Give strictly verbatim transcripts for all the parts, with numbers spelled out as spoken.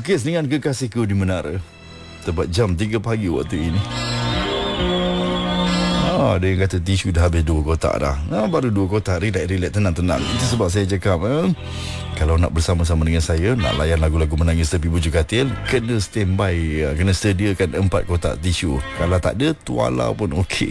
melukis dengan kekasihku di menara. Tepat jam tiga pagi waktu ini. Ah, dia kata tisu dah habis dua kotak dah. Ah, baru dua kotak, relax-relax, tenang-tenang. Itu sebab saya cakap, eh, kalau nak bersama-sama dengan saya, nak layan lagu-lagu menangis tepi bujuk katil, kena standby, kena sediakan empat kotak tisu. Kalau tak ada, tuala pun okey.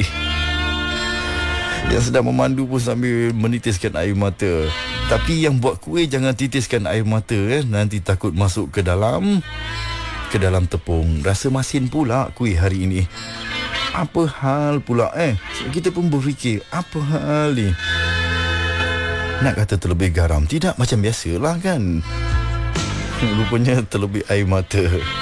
Yang sedang memandu pun sambil menitiskan air mata. Tapi yang buat kuih jangan titiskan air mata, eh. Nanti takut masuk ke dalam Ke dalam tepung. Rasa masin pula kuih hari ini. Apa hal pula eh kita pun berfikir, apa hal ni? Nak kata terlebih garam, tidak, macam biasalah kan. Rupanya terlebih air mata.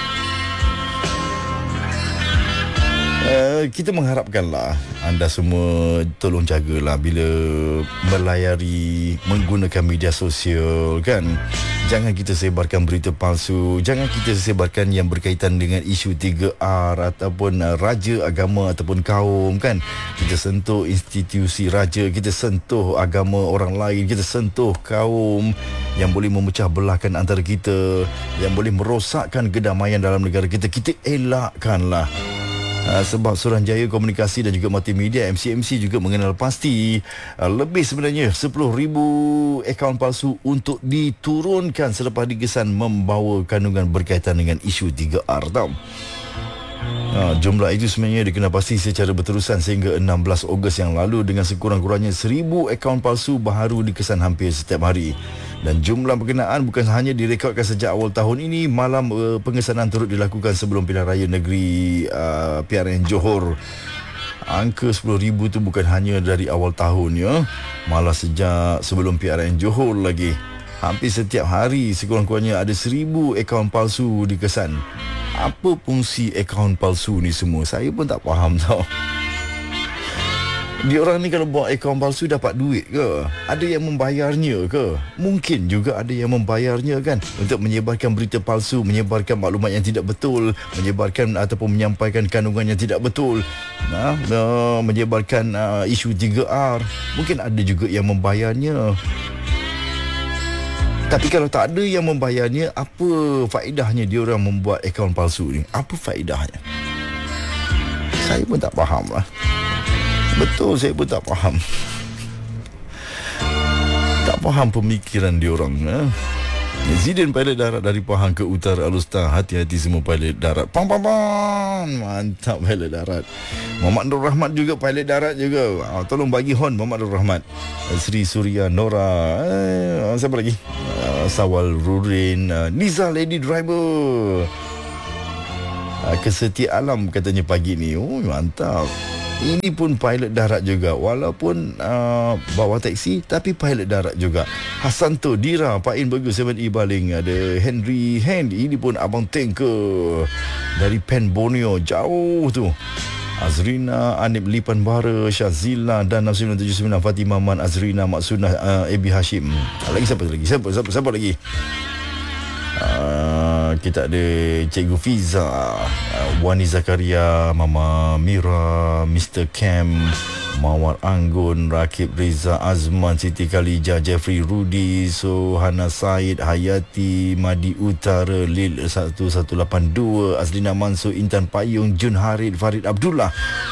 Uh, kita mengharapkanlah anda semua tolong jagalah bila melayari, menggunakan media sosial kan. Jangan kita sebarkan berita palsu. Jangan kita sebarkan yang berkaitan dengan isu tiga R ataupun uh, raja, agama ataupun kaum kan. Kita sentuh institusi raja, kita sentuh agama orang lain, kita sentuh kaum yang boleh memecah belahkan antara kita, yang boleh merosakkan kedamaian dalam negara kita. Kita elakkanlah. Uh, sebab Suruhanjaya Komunikasi dan juga Multimedia M C M C juga mengenal pasti uh, lebih sebenarnya sepuluh ribu akaun palsu untuk diturunkan selepas digesan membawa kandungan berkaitan dengan isu tiga R tau. Uh, jumlah itu sebenarnya dikenal pasti secara berterusan sehingga enam belas Ogos yang lalu dengan sekurang-kurangnya seribu akaun palsu baharu dikesan hampir setiap hari. Dan jumlah berkenaan bukan hanya direkodkan sejak awal tahun ini. Malam uh, pengesanan turut dilakukan sebelum pilihan raya negeri uh, P R N Johor. Angka sepuluh ribu tu bukan hanya dari awal tahun ya, malah sejak sebelum P R N Johor lagi. Hampir setiap hari sekurang-kurangnya ada seribu akaun palsu dikesan. Apa fungsi akaun palsu ni semua? Saya pun tak faham tau. Dia orang ni kalau buat akaun palsu dapat duit ke? Ada yang membayarnya ke? Mungkin juga ada yang membayarnya kan, untuk menyebarkan berita palsu, menyebarkan maklumat yang tidak betul, menyebarkan ataupun menyampaikan kandungan yang tidak betul, nah, nah, menyebarkan uh, isu tiga R. Mungkin ada juga yang membayarnya. Tapi kalau tak ada yang membayarnya, apa faedahnya dia orang membuat akaun palsu ni? Apa faedahnya? Saya pun tak faham lah. Betul, saya pun tak faham. Tak faham pemikiran diorang. Eh? Zidane pilot darat dari Pahang ke utara Alustar. Hati-hati semua pilot darat. Pam pam pam. Mantap pilot darat. Muhammad Nur Rahmat juga pilot darat juga. Ah, tolong bagi hon Muhammad Nur Rahmat. Sri Surya Nora. Eh, siapa lagi? Ah, Sawal Rurin. Ah, Niza Lady Driver. Ah, Kesetia Alam katanya pagi ni. Oh, mantap. Ini pun pilot darat juga. Walaupun uh, bawa taksi, tapi pilot darat juga. Hasanto Dira, Pak In bagus, seven E baling. Ada Henry Hand, ini pun abang tanker dari Pen Borneo, jauh tu. Azrina, Anip Lipan Bara, Syazila dan enam sembilan tujuh sembilan, Fatimah Man, Azrina, Maksunah, uh, Ebi Hashim. Lagi siapa lagi? Siapa, siapa, siapa lagi? Uh, kita ada Cikgu Fiza, uh, Wani Zakaria, Mama Mira, Mister Cam, Mawar Anggun, Rakib Riza, Azman, Siti Khalijah, Jeffrey Rudi, Sohana Said, Hayati, Madi Utara, Lil satu satu lapan dua, Azlina Mansur, Intan Payung, Jun Harid, Farid Abdullah,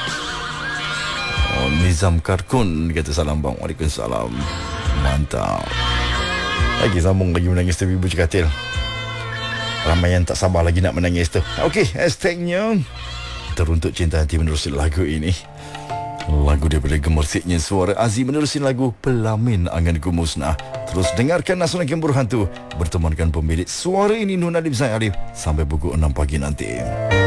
oh, Nizam Karkun kata salam bang. Waalaikumsalam. Mantap. Lagi sambung lagi menangis tepi bujuk katil. Ramai yang tak sabar lagi nak menangis tu. Okey, hashtagnya Teruntuk Cinta Hati menerusi lagu ini. Lagu daripada gemersiknya suara Aziz menerusi lagu Pelamin Anganku Musnah. Terus dengarkan Nasunan Kembur Hantu. Bertemankan pemilik suara ini Nur Nadim Zain Alif sampai pukul enam pagi nanti.